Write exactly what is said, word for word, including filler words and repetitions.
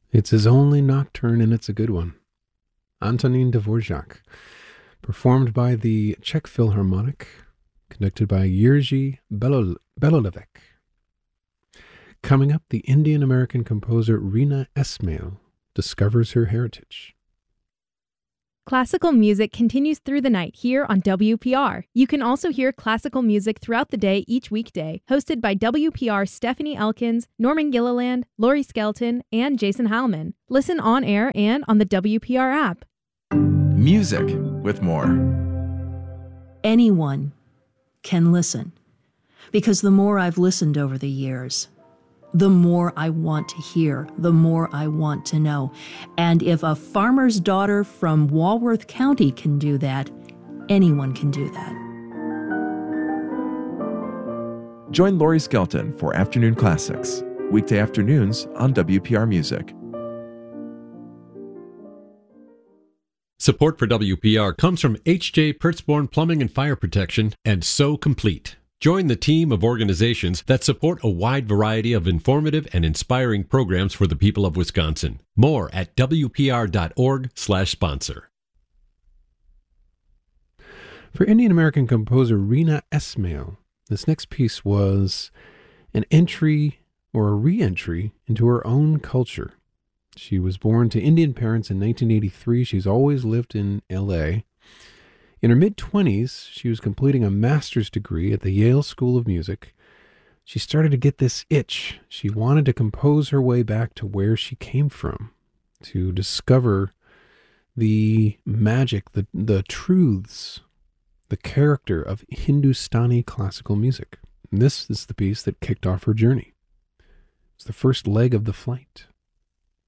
It's his only nocturne, and it's a good one. Antonin Dvorak, performed by the Czech Philharmonic, conducted by Jiří Belol- Belolevek. Coming up, the Indian-American composer Rina Esmail discovers her heritage. Classical music continues through the night here on W P R. You can also hear classical music throughout the day each weekday, hosted by W P R's Stephanie Elkins, Norman Gilliland, Laurie Skelton, and Jason Heilman. Listen on air and on the W P R app. Music with more. Anyone can listen, because the more I've listened over the years, the more I want to hear, the more I want to know. And if a farmer's daughter from Walworth County can do that, anyone can do that. Join Laurie Skelton for Afternoon Classics, weekday afternoons on W P R Music. Support for W P R comes from H J Pertzborn Plumbing and Fire Protection and So Complete. Join the team of organizations that support a wide variety of informative and inspiring programs for the people of Wisconsin. More at W P R dot org slash sponsor. For Indian-American composer Rina Esmail, this next piece was an entry or a re-entry into her own culture. She was born to Indian parents in nineteen eighty-three. She's always lived in L A. In her mid-twenties, she was completing a master's degree at the Yale School of Music. She started to get this itch. She wanted to compose her way back to where she came from, to discover the magic, the, the truths, the character of Hindustani classical music. And this is the piece that kicked off her journey. It's the first leg of the flight.